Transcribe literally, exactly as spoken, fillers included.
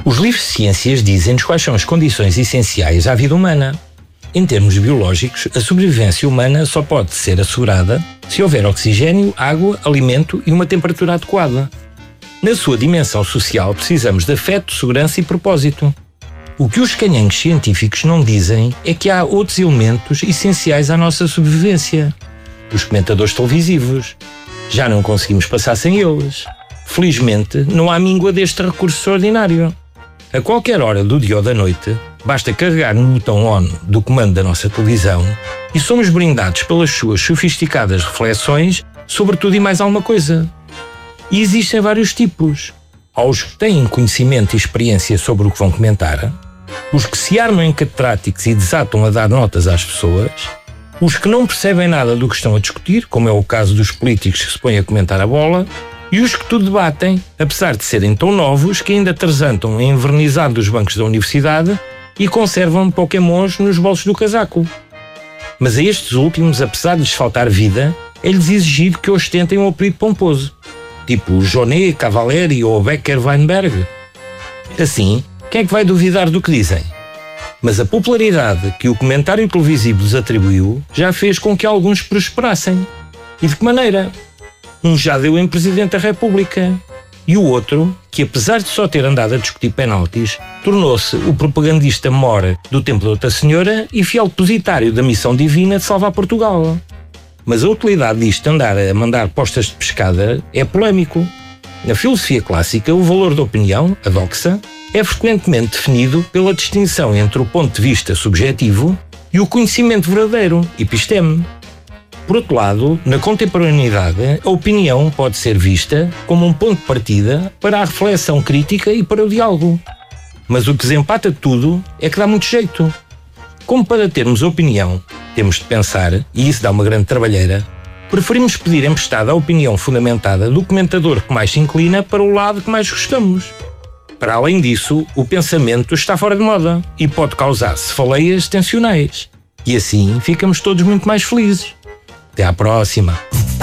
Os livros de ciências dizem-nos quais são as condições essenciais à vida humana. Em termos biológicos, a sobrevivência humana só pode ser assegurada se houver oxigênio, água, alimento e uma temperatura adequada. Na sua dimensão social, precisamos de afeto, segurança e propósito. O que os canhangos científicos não dizem é que há outros elementos essenciais à nossa sobrevivência. Os comentadores televisivos. Já não conseguimos passar sem eles. Felizmente, não há míngua deste recurso extraordinário. A qualquer hora do dia ou da noite, basta carregar no botão ON do comando da nossa televisão e somos brindados pelas suas sofisticadas reflexões sobre tudo e mais alguma coisa. E existem vários tipos. Há os que têm conhecimento e experiência sobre o que vão comentar, os que se armam em catedráticos e desatam a dar notas às pessoas, os que não percebem nada do que estão a discutir, como é o caso dos políticos que se põem a comentar a bola, e os que tudo debatem, apesar de serem tão novos que ainda transantam em envernizado dos bancos da universidade e conservam pokémons nos bolsos do casaco. Mas a estes últimos, apesar de lhes faltar vida, é-lhes exigido que ostentem um apelido pomposo, tipo Jonet, Cavalieri ou Becker Weinberg. Assim, quem é que vai duvidar do que dizem? Mas a popularidade que o comentário televisivo lhes atribuiu já fez com que alguns prosperassem. E de que maneira? Um já deu em Presidente da República. E o outro, que apesar de só ter andado a discutir penaltis, tornou-se o propagandista mor do Templo de Outra Senhora e fiel depositário da missão divina de salvar Portugal. Mas a utilidade disto de andar a mandar postas de pescada é polémico. Na filosofia clássica, o valor da opinião, a doxa, é frequentemente definido pela distinção entre o ponto de vista subjetivo e o conhecimento verdadeiro, episteme. Por outro lado, na contemporaneidade, a opinião pode ser vista como um ponto de partida para a reflexão crítica e para o diálogo. Mas o que desempata tudo é que dá muito jeito. Como para termos opinião, temos de pensar, e isso dá uma grande trabalheira, preferimos pedir emprestada a opinião fundamentada do comentador que mais se inclina para o lado que mais gostamos. Para além disso, o pensamento está fora de moda e pode causar cefaleias tensionais. E assim ficamos todos muito mais felizes. Até à próxima!